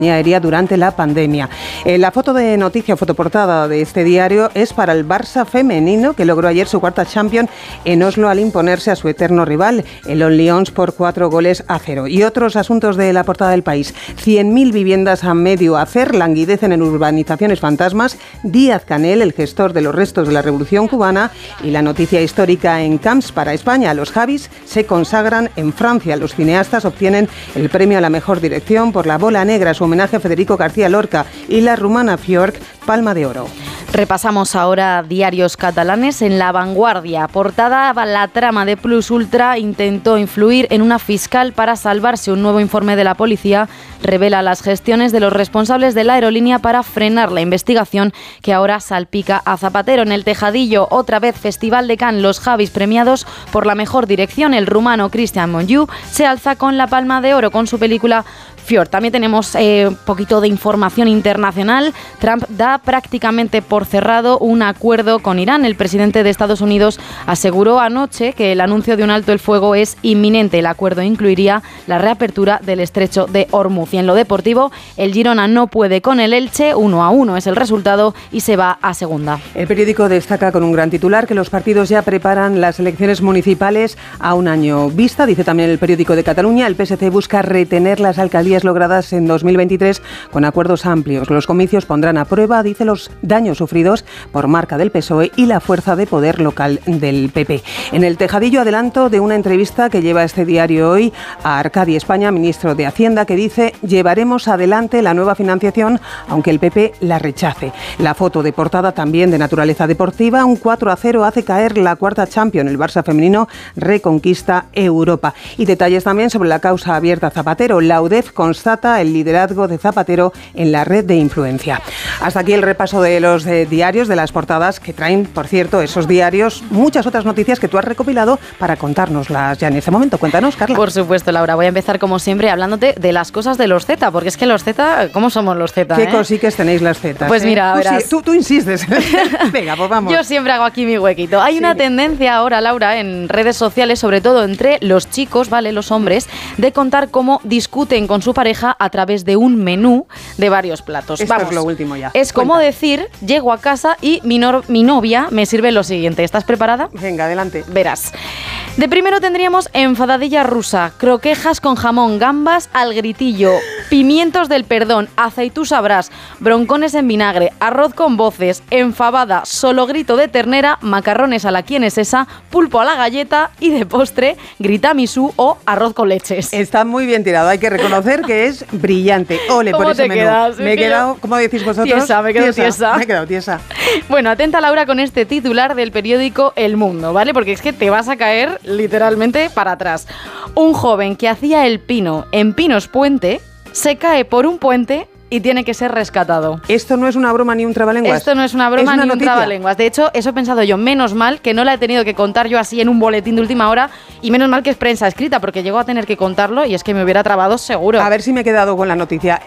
aérea durante la pandemia. La foto de noticia, fotoportada de este diario es para el Barça femenino, que logró ayer su cuarta Champions en Oslo al imponerse a su eterno rival, el Lions, por 4-0. Y otros asuntos de la portada del País. 100.000 viviendas a medio hacer languidecen en urbanizaciones fantasmas. Díaz-Canel, el gestor de los restos de la Revolución Cubana. Y la noticia histórica en Camps para España. Los Javis se consagran en Francia. Los cineastas obtienen el premio a la mejor dirección por La Bola Negra, su homenaje a Federico García Lorca, y la rumana Fjork, Palma de Oro. Repasamos ahora diarios catalanes. En La Vanguardia, portada: la trama de Plus Ultra intentó influir en una fiscal para salvarse. Un nuevo informe de la policía revela las gestiones de los responsables de la aerolínea para frenar la investigación que ahora salpica a Zapatero. En El Tejadillo, otra vez Festival de Cannes, los Javis premiados por la mejor dirección. El rumano Christian Monju se alza con la Palma de Oro con su película Fjord. También tenemos un poquito de información internacional. Trump da prácticamente por cerrado un acuerdo con Irán. El presidente de Estados Unidos aseguró anoche que el anuncio de un alto el fuego es inminente. El acuerdo incluiría la reapertura del estrecho de Hormuz. Y en lo deportivo, el Girona no puede con el Elche, 1-1 es el resultado y se va a segunda. El periódico destaca con un gran titular que los partidos ya preparan las elecciones municipales a un año vista. Dice también el periódico de Cataluña: el PSC busca retener las alcaldías logradas en 2023 con acuerdos amplios. Los comicios pondrán a prueba, dice, los daños sufridos por marca del PSOE y la fuerza de poder local del PP. En El Tejadillo, adelanto de una entrevista que lleva este diario hoy a Arcadi España, ministro de Hacienda, que dice: llevaremos adelante la nueva financiación aunque el PP la rechace. La foto de portada también de naturaleza deportiva: un 4-0 hace caer la cuarta Champions. El Barça femenino reconquista Europa. Y detalles también sobre la causa abierta a Zapatero. La UDEF constata el liderazgo de Zapatero en la red de influencia. Hasta aquí el repaso de los diarios, de las portadas que traen, por cierto, esos diarios, muchas otras noticias que tú has recopilado para contárnoslas ya en este momento. Cuéntanos, Carla. Por supuesto, Laura. Voy a empezar, como siempre, hablándote de las cosas de los Z, porque es que los Z, ¿cómo somos los Z? ¿Qué cosiques tenéis las Z? Pues mira, verás. Tú insistes. Venga, pues vamos. Yo siempre hago aquí mi huequito. Hay una tendencia ahora, Laura, en redes sociales, sobre todo entre los chicos, ¿vale?, los hombres, de contar cómo discuten con su pareja a través de un menú de varios platos. Esto es lo último ya. Es como decir: llego a casa y mi novia me sirve lo siguiente. ¿Estás preparada? Venga, adelante. Verás. De primero tendríamos enfadadilla rusa, croquejas con jamón, gambas al gritillo, pimientos del perdón, aceitú sabrás, broncones en vinagre, arroz con voces, enfabada, solo grito de ternera, macarrones a la quién es esa, pulpo a la galleta y de postre, gritamisú o arroz con leches. Está muy bien tirado, hay que reconocer que es brillante. Ole por ese menú. Quedas? Me he quedado, ¿cómo decís vosotros? Tiesa, me he quedado tiesa. Me he quedado tiesa. Bueno, atenta, Laura, con este titular del periódico El Mundo, ¿vale? Porque es que te vas a caer literalmente para atrás. Un joven que hacía el pino en Pinos Puente se cae por un puente y tiene que ser rescatado. Esto no es una broma ni un trabalenguas. Esto no es una broma ni un trabalenguas. De hecho, eso he pensado yo. Menos mal que no la he tenido que contar yo así en un boletín de última hora, y menos mal que es prensa escrita, porque llego a tener que contarlo y es que me hubiera trabado seguro. A ver si me he quedado con la noticia.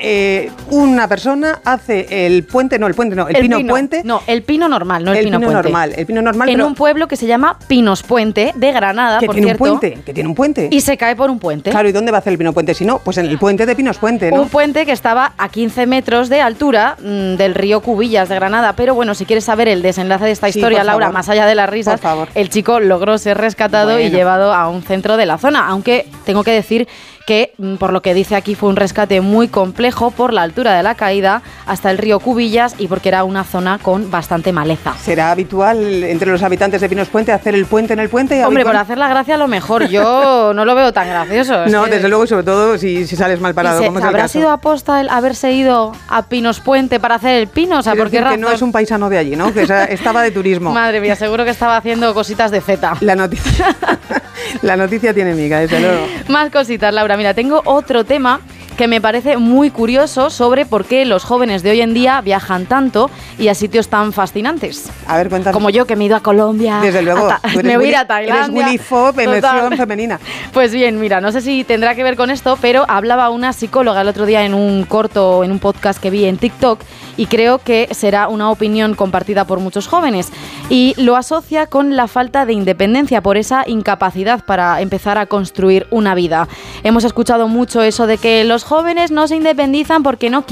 Una persona hace el pino puente. No, el pino normal, no el pino puente. El pino normal. En un pueblo que se llama Pinos Puente, de Granada, por cierto. Que tiene un puente. Y se cae por un puente. Claro, ¿y dónde va a hacer el pino puente? Si no, pues en el puente de Pinos Puente, ¿no? Un puente que estaba a 15 metros de altura del río Cubillas de Granada. Pero bueno, si quieres saber el desenlace de esta historia, Laura, más allá de las risas, el chico logró ser rescatado y llevado a un centro de la zona. Aunque tengo que decir que, por lo que dice aquí, fue un rescate muy complejo por la altura de la caída hasta el río Cubillas y porque era una zona con bastante maleza. ¿Será habitual entre los habitantes de Pinos Puente hacer el puente en el puente? Hombre, por hacer la gracia a lo mejor. Yo no lo veo tan gracioso. No, desde luego, y sobre todo si sales mal parado. ¿Habrá sido aposta el haberse ido a Pinos Puente para hacer el pino? O sea, ¿por qué razón? Que no es un paisano de allí, ¿no? Que estaba de turismo. Madre mía, seguro que estaba haciendo cositas de feta. La noticia tiene miga, desde luego. Más cositas, Laura. Mira, tengo otro tema que me parece muy curioso sobre por qué los jóvenes de hoy en día viajan tanto y a sitios tan fascinantes. A ver, cuéntame. Como yo, que me he ido a Colombia. Desde luego. Me voy a ir a Tailandia. Eres Willy Fogg en versión femenina. Pues bien, mira, no sé si tendrá que ver con esto, pero hablaba una psicóloga el otro día en un podcast que vi en TikTok, y creo que será una opinión compartida por muchos jóvenes. Y lo asocia con la falta de independencia, por esa incapacidad para empezar a construir una vida. Hemos escuchado mucho eso de que los jóvenes no se independizan porque no quieren.